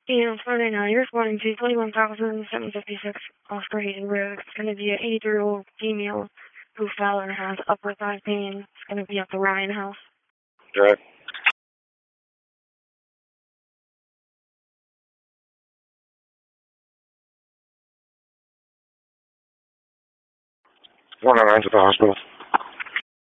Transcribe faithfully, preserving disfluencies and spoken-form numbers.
And Friday night, you're responding to twenty-one thousand seven hundred fifty-six Oscar Hayden Road. It's going to be an eighty-three-year-old female who fell and has upper thigh pain. It's going to be at the Ryan house. Okay. one oh nine to the hospital.